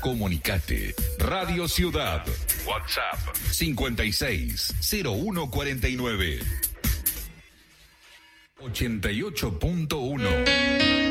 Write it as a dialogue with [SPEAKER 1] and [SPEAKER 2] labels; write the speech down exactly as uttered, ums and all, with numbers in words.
[SPEAKER 1] Comunicate. Radio Ciudad. WhatsApp cincuenta y seis, cero uno cuarenta y nueve. ochenta y ocho punto uno.